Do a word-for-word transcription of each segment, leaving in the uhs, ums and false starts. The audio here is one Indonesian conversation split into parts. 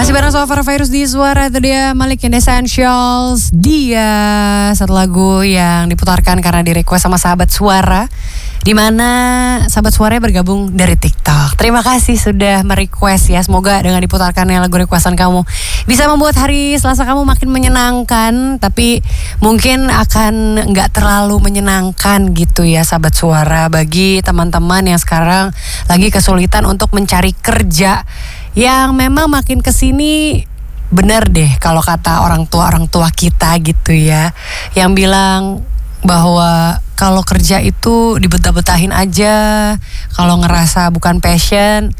Masih bareng Sofar Virus di Suara. Itu dia Malik and Essentials. Dia satu lagu yang diputarkan karena di request sama sahabat suara, di mana sahabat suaranya bergabung dari TikTok. Terima kasih sudah merequest ya. Semoga dengan diputarkannya lagu requestan kamu bisa membuat hari Selasa kamu makin menyenangkan. Tapi mungkin akan gak terlalu menyenangkan gitu ya sahabat suara. Bagi teman-teman yang sekarang lagi kesulitan untuk mencari kerja, yang memang makin kesini bener deh kalau kata orang tua orang tua kita gitu ya, yang bilang bahwa kalau kerja itu dibetah-betahin aja, kalau ngerasa bukan passion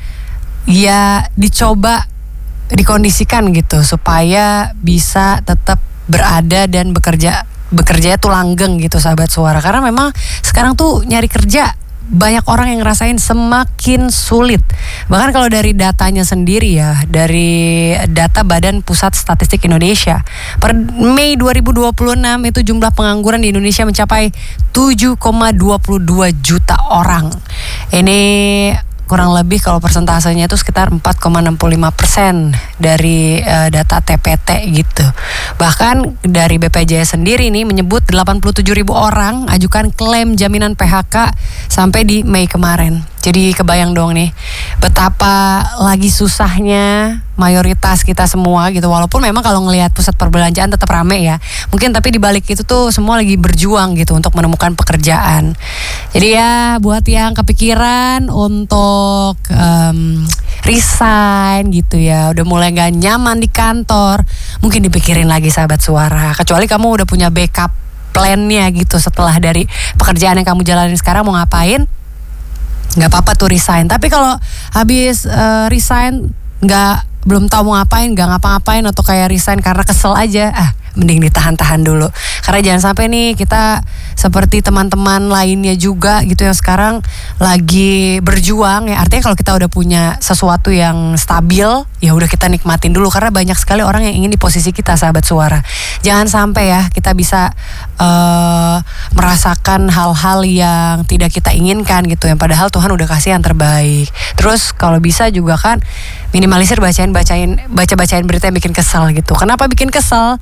ya dicoba dikondisikan gitu supaya bisa tetap berada dan bekerja bekerja itu langgeng gitu sahabat suara. Karena memang sekarang tuh nyari kerja banyak orang yang ngerasain semakin sulit. Bahkan kalau dari datanya sendiri ya, dari data Badan Pusat Statistik Indonesia, per Mei dua ribu dua puluh enam itu jumlah pengangguran di Indonesia mencapai tujuh koma dua puluh dua juta orang. Ini kurang lebih kalau persentasenya itu sekitar empat koma enam puluh lima persen dari uh, data T P T gitu. Bahkan dari B P J S sendiri nih menyebut delapan puluh tujuh ribu orang ajukan klaim jaminan P H K sampai di Mei kemarin. Jadi kebayang dong nih betapa lagi susahnya mayoritas kita semua gitu. Walaupun memang kalau ngelihat pusat perbelanjaan tetap rame ya. Mungkin tapi di balik itu tuh semua lagi berjuang gitu untuk menemukan pekerjaan. Jadi ya buat yang kepikiran untuk um, resign gitu ya, udah mulai gak nyaman di kantor, mungkin dipikirin lagi sahabat suara. Kecuali kamu udah punya backup plan-nya gitu setelah dari pekerjaan yang kamu jalanin sekarang mau ngapain, nggak apa-apa tuh resign. Tapi kalau habis uh, resign nggak belum tahu mau ngapain, nggak ngapa-ngapain, atau kayak resign karena kesel aja, ah mending ditahan-tahan dulu. Karena jangan sampai nih kita seperti teman-teman lainnya juga gitu yang sekarang lagi berjuang ya. Artinya kalau kita udah punya sesuatu yang stabil, ya udah kita nikmatin dulu. Karena banyak sekali orang yang ingin di posisi kita sahabat suara. Jangan sampai ya kita bisa uh, merasakan hal-hal yang tidak kita inginkan gitu. Yang padahal Tuhan udah kasih yang terbaik. Terus kalau bisa juga kan minimalisir bacain bacain baca bacain berita yang bikin kesel gitu. Kenapa bikin kesel?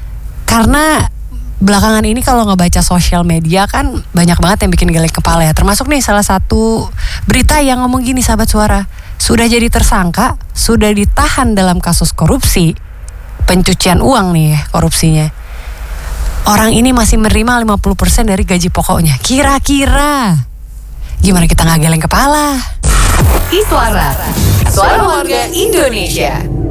Karena belakangan ini kalau ngebaca sosial media kan banyak banget yang bikin geleng kepala ya. Termasuk nih salah satu berita yang ngomong gini sahabat suara, sudah jadi tersangka, sudah ditahan dalam kasus korupsi, pencucian uang nih ya korupsinya. Orang ini masih menerima lima puluh persen dari gaji pokoknya. Kira-kira gimana kita gak geleng kepala? Iswara, suara warga Indonesia.